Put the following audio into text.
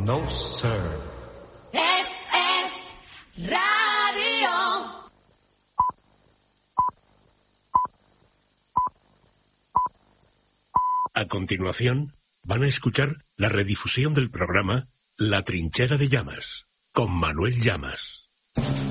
No, sir. Es radio. A continuación, van a escuchar la redifusión del programa La Trinchera de Llamas, con Manuel Llamas.